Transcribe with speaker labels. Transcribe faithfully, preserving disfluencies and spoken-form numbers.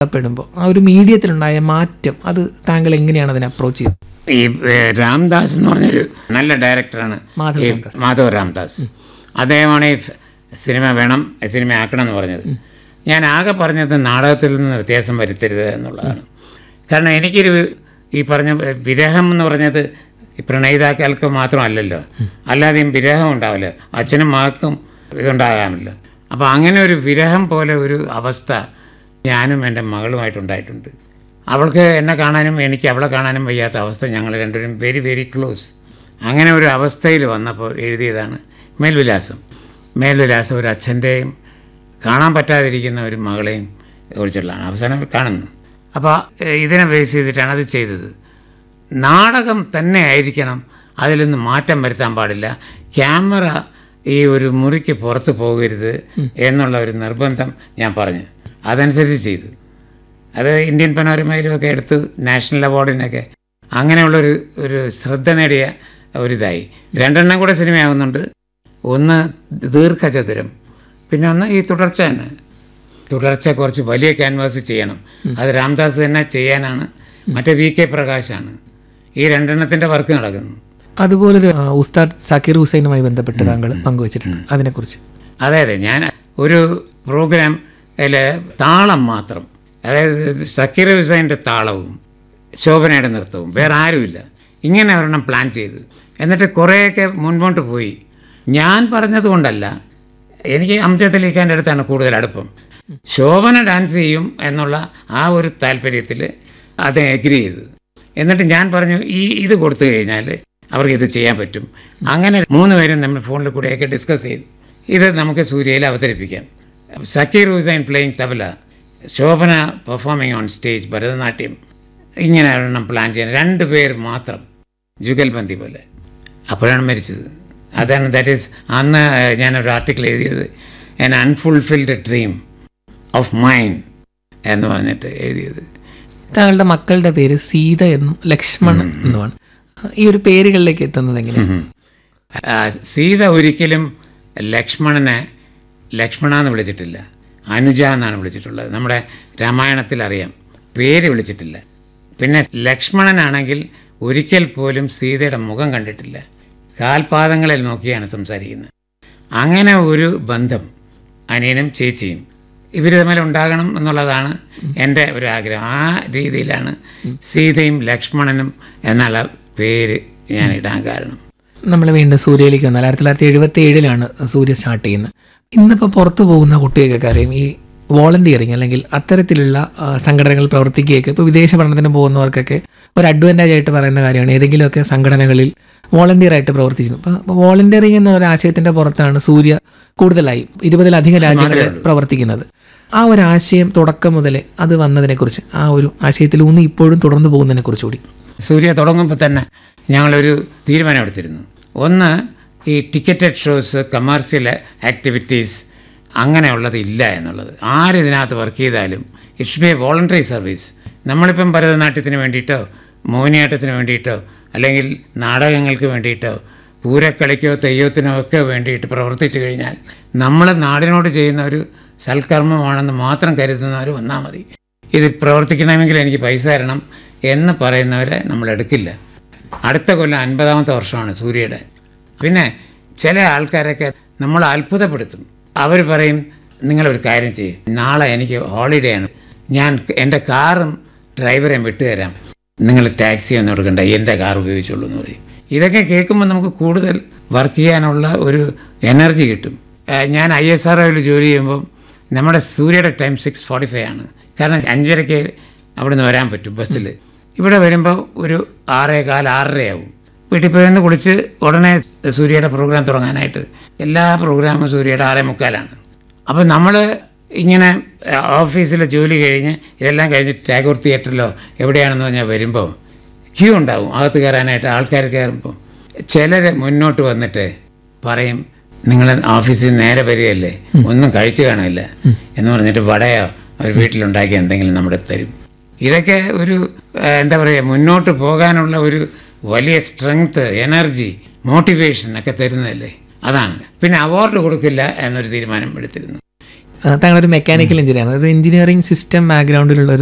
Speaker 1: പെടുമ്പോൾ ആ ഒരു മീഡിയത്തിലുണ്ടായ മാറ്റം അത് താങ്കൾ എങ്ങനെയാണ് അതിനെ അപ്രോച്ച് ചെയ്തത്?
Speaker 2: ഈ രാംദാസ് എന്ന് പറഞ്ഞൊരു നല്ല ഡയറക്ടറാണ്, മാധവ് രാംദാസ്. അദ്ദേഹമാണ് ഈ സിനിമ വേണം, സിനിമ ആക്കണം എന്ന് പറഞ്ഞത്. ഞാൻ ആകെ പറഞ്ഞത് നാടകത്തിൽ നിന്ന് വ്യത്യാസം വരുത്തരുത് എന്നുള്ളതാണ്. കാരണം എനിക്കൊരു ഈ പറഞ്ഞ വിരഹം എന്ന് പറഞ്ഞത് ഈ പ്രണയിതാക്കൾക്ക് മാത്രമല്ലല്ലോ, അല്ലാതെയും വിരഹം ഉണ്ടാവില്ല, അച്ഛനും മകൾക്കും ഇതുണ്ടാകാമല്ലോ. അപ്പോൾ അങ്ങനെ ഒരു വിരഹം പോലെ ഒരു അവസ്ഥ ഞാനും എൻ്റെ മകളുമായിട്ടുണ്ടായിട്ടുണ്ട്. അവൾക്ക് എന്നെ കാണാനും എനിക്ക് അവളെ കാണാനും വയ്യാത്ത അവസ്ഥ, ഞങ്ങൾ രണ്ടുപേരും വെരി വെരി ക്ലോസ്. അങ്ങനെ ഒരു അവസ്ഥയിൽ വന്നപ്പോൾ എഴുതിയതാണ് മേൽവിലാസം. മേൽവിലാസം ഒരു അച്ഛൻ്റെയും കാണാൻ പറ്റാതിരിക്കുന്ന ഒരു മകളെയും കുറിച്ചുള്ളതാണ്. അവസാനം കാണുന്നു. അപ്പോൾ ഇതിനെ ബേസ് ചെയ്തിട്ടാണ് അത് ചെയ്തത്. നാടകം തന്നെ ആയിരിക്കണം, അതിലൊന്ന് മാറ്റം വരുത്താൻ പാടില്ല. ക്യാമറ ഈ ഒരു മുറിക്ക് പുറത്ത് പോകരുത് എന്നുള്ള ഒരു നിർബന്ധം ഞാൻ പറഞ്ഞു. അതനുസരിച്ച് ചെയ്തു. അത് ഇന്ത്യൻ പനോരമയിലുമൊക്കെ എടുത്തു, നാഷണൽ അവാർഡിനൊക്കെ അങ്ങനെയുള്ളൊരു ഒരു ശ്രദ്ധ നേടിയ ഒരിതായി. രണ്ടെണ്ണം കൂടെ സിനിമയാകുന്നുണ്ട്. ഒന്ന് ദീർഘചതുരം, പിന്നെ ഒന്ന് ഈ തുടർച്ച തന്നെ. തുടർച്ച കുറച്ച് വലിയ ക്യാൻവാസ് ചെയ്യണം, അത് രാംദാസ് തന്നെ ചെയ്യാനാണ്. മറ്റേ വി കെ പ്രകാശാണ്. ഈ രണ്ടെണ്ണത്തിൻ്റെ വർക്ക് നടക്കുന്നു.
Speaker 1: അതുപോലെ ഉസ്താദ് സക്കീർ ഹുസൈനുമായി ബന്ധപ്പെട്ട് താങ്കൾ പങ്കുവച്ചിട്ടുണ്ട്, അതിനെക്കുറിച്ച്?
Speaker 2: അതെ അതെ, ഞാൻ ഒരു പ്രോഗ്രാം അതിൽ താളം മാത്രം, അതായത് സക്കീർ ഹുസൈൻ്റെ താളവും ശോഭനയുടെ നൃത്തവും, വേറെ ആരുമില്ല, ഇങ്ങനെ ഒരെണ്ണം പ്ലാൻ ചെയ്തു. എന്നിട്ട് കുറേയൊക്കെ മുൻപോട്ട് പോയി. ഞാൻ പറഞ്ഞതുകൊണ്ടല്ല, എനിക്ക് അംജദ് അലി ഖാൻ്റെ അടുത്താണ് കൂടുതൽ അടുപ്പം. ശോഭന ഡാൻസ് ചെയ്യും എന്നുള്ള ആ ഒരു താല്പര്യത്തിൽ അത് എഗ്രി ചെയ്തു. എന്നിട്ട് ഞാൻ പറഞ്ഞു, ഈ ഇത് കൊടുത്തു കഴിഞ്ഞാൽ അവർക്ക് ഇത് ചെയ്യാൻ പറ്റും. അങ്ങനെ മൂന്ന് പേരും നമ്മൾ ഫോണിൽ കൂടെയൊക്കെ ഡിസ്കസ് ചെയ്തു, ഇത് നമുക്ക് സൂര്യയിൽ അവതരിപ്പിക്കാം. Zakir Hussain playing tabla, Shobhana performing on stage Bharatanatyam, ഇങ്ങനെ ഒരെണ്ണം പ്ലാൻ ചെയ്യാൻ. രണ്ട് പേർ മാത്രം, ജുഗൽബന്ദി പോലെ. അപ്പോഴാണ് മരിച്ചത്. അതാണ്, ദാറ്റ് ഈസ് അന്ന് ഞാനൊരു ആർട്ടിക്കിൾ എഴുതിയത്, N unfulfilled dream of mine എന്ന് പറഞ്ഞിട്ട് എഴുതിയത്.
Speaker 1: താങ്കളുടെ മക്കളുടെ പേര് സീത എന്നും ലക്ഷ്മണൻ എന്നുമാണ്. ഈ ഒരു പേരുകളിലേക്ക് എത്തുന്നത് എങ്ങനെയാണ്?
Speaker 2: സീത ഒരിക്കലും ലക്ഷ്മണനെ ലക്ഷ്മണ എന്ന് വിളിച്ചിട്ടില്ല, അനുജ എന്നാണ് വിളിച്ചിട്ടുള്ളത്. നമ്മുടെ രാമായണത്തിൽ അറിയാം, പേര് വിളിച്ചിട്ടില്ല. പിന്നെ ലക്ഷ്മണനാണെങ്കിൽ ഒരിക്കൽ പോലും സീതയുടെ മുഖം കണ്ടിട്ടില്ല, കാൽപാദങ്ങളിൽ നോക്കിയാണ് സംസാരിക്കുന്നത്. അങ്ങനെ ഒരു ബന്ധം അനിയനും ചേച്ചിയും ഇവർ തമ്മിൽ ഉണ്ടാകണം എന്നുള്ളതാണ് എൻ്റെ ഒരു ആഗ്രഹം. ആ രീതിയിലാണ് സീതയും ലക്ഷ്മണനും എന്നുള്ള പേര് ഞാൻ ഇടാൻ കാരണം.
Speaker 1: നമ്മൾ വീണ്ടും സൂര്യയിലേക്ക് വന്നാൽ ആയിരത്തി തൊള്ളായിരത്തി എഴുപത്തി ഏഴിലാണ് സൂര്യ സ്റ്റാർട്ട് ചെയ്യുന്നത്. ഇന്നിപ്പോൾ പുറത്തു പോകുന്ന കുട്ടികൾക്കൊക്കെ അറിയാം, ഈ വോളണ്ടിയറിങ് അല്ലെങ്കിൽ അത്തരത്തിലുള്ള സംഘടനകൾ പ്രവർത്തിക്കുകയൊക്കെ ഇപ്പോൾ വിദേശ പഠനത്തിന് പോകുന്നവർക്കൊക്കെ ഒരു അഡ്വാൻറ്റേജ് ആയിട്ട് പറയുന്ന കാര്യമാണ് ഏതെങ്കിലുമൊക്കെ സംഘടനകളിൽ വോളണ്ടിയറായിട്ട് പ്രവർത്തിച്ചു. അപ്പോൾ വോളണ്ടിയറിങ് എന്ന ഒരു ആശയത്തിൻ്റെ പുറത്താണ് സൂര്യ കൂടുതലായി ഇരുപതിലധികം രാജ്യങ്ങളിൽ പ്രവർത്തിക്കുന്നത്. ആ ഒരു ആശയം തുടക്കം മുതലേ അത് വന്നതിനെക്കുറിച്ച്, ആ ഒരു ആശയത്തിൽ ഊന്നി ഇപ്പോഴും തുടർന്നു പോകുന്നതിനെക്കുറിച്ച് കൂടി.
Speaker 2: സൂര്യ തുടങ്ങുമ്പോൾ തന്നെ ഞങ്ങളൊരു തീരുമാനമെടുത്തിരുന്നു. ഒന്ന്, ഈ ടിക്കറ്റഡ് ഷോസ്, കമേഴ്സ്യൽ ആക്ടിവിറ്റീസ് അങ്ങനെയുള്ളത് ഇല്ല എന്നുള്ളത്. ആരിതിനകത്ത് വർക്ക് ചെയ്താലും it's B A voluntary service. നമ്മളിപ്പം ഭരതനാട്യത്തിന് വേണ്ടിയിട്ടോ മോഹിനിയാട്ടത്തിന് വേണ്ടിയിട്ടോ അല്ലെങ്കിൽ നാടകങ്ങൾക്ക് വേണ്ടിയിട്ടോ പൂരക്കളിക്കോ തെയ്യത്തിനോ ഒക്കെ വേണ്ടിയിട്ട് പ്രവർത്തിച്ചു കഴിഞ്ഞാൽ നമ്മൾ നാടിനോട് ചെയ്യുന്ന ഒരു സൽക്കർമ്മമാണെന്ന് മാത്രം കരുതുന്നവർ വന്നാൽ മതി. ഇത് പ്രവർത്തിക്കണമെങ്കിൽ എനിക്ക് പൈസ തരണം എന്ന് പറയുന്നവരെ നമ്മൾ എടുക്കില്ല. അടുത്ത കൊല്ലം അൻപതാമത്തെ വർഷമാണ് സൂര്യയുടെ. പിന്നെ ചില ആൾക്കാരൊക്കെ നമ്മൾ അത്ഭുതപ്പെടുത്തും. അവർ പറയും, നിങ്ങളൊരു കാര്യം ചെയ്യും, നാളെ എനിക്ക് ഹോളിഡേ ആണ്, ഞാൻ എൻ്റെ കാറും ഡ്രൈവറെയും വിട്ടുതരാം, നിങ്ങൾ ടാക്സി ഒന്നും എടുക്കണ്ട, എൻ്റെ കാർ ഉപയോഗിച്ചുള്ളൂ എന്ന് പറയും. ഇതൊക്കെ കേൾക്കുമ്പോൾ നമുക്ക് കൂടുതൽ വർക്ക് ചെയ്യാനുള്ള ഒരു എനർജി കിട്ടും. ഞാൻ ഐ എസ് ആർ ഒയിൽ ജോലി ചെയ്യുമ്പം നമ്മുടെ സൂര്യയുടെ ടൈം സിക്സ് ഫോർട്ടി ഫൈവ് ആണ്. കാരണം അഞ്ചരയ്ക്ക് അവിടെ നിന്ന് വരാൻ പറ്റും ബസ്സിൽ. ഇവിടെ വരുമ്പോൾ ഒരു ആറേ കാൽ ആറരയാവും. വീട്ടിൽ പോയി നിന്ന് കുളിച്ച് ഉടനെ സൂര്യയുടെ പ്രോഗ്രാം തുടങ്ങാനായിട്ട്. എല്ലാ പ്രോഗ്രാമും സൂര്യയുടെ ആറേ മുക്കാലാണ്. അപ്പോൾ നമ്മൾ ഇങ്ങനെ ഓഫീസിലെ ജോലി കഴിഞ്ഞ് ഇതെല്ലാം കഴിഞ്ഞിട്ട് ടാഗോർ തിയേറ്ററിലോ എവിടെയാണെന്ന് പറഞ്ഞാൽ വരുമ്പോൾ ക്യൂ ഉണ്ടാവും അകത്ത് കയറാനായിട്ട്. ആൾക്കാർ കയറുമ്പോൾ ചിലർ മുന്നോട്ട് വന്നിട്ട് പറയും, നിങ്ങൾ ഓഫീസിൽ നേരെ വരികയല്ലേ, ഒന്നും കഴിച്ചു കാണില്ല എന്ന് പറഞ്ഞിട്ട് വടയോ അവർ വീട്ടിലുണ്ടാക്കി എന്തെങ്കിലും നമ്മുടെ തരും. ഇതൊക്കെ ഒരു എന്താ പറയുക, മുന്നോട്ട് പോകാനുള്ള ഒരു വലിയ സ്ട്രെങ്ത്ത്, എനർജി, മോട്ടിവേഷൻ ഒക്കെ തരുന്നതല്ലേ. അതാണ്. പിന്നെ അവാർഡ് കൊടുക്കില്ല എന്നൊരു തീരുമാനം എടുത്തിരുന്നു.
Speaker 1: താങ്കളൊരു മെക്കാനിക്കൽ എഞ്ചിനീയറാണ്, ഒരു എഞ്ചിനീയറിംഗ് സിസ്റ്റം ബാക്ക്ഗ്രൗണ്ടിലുള്ള ഒരു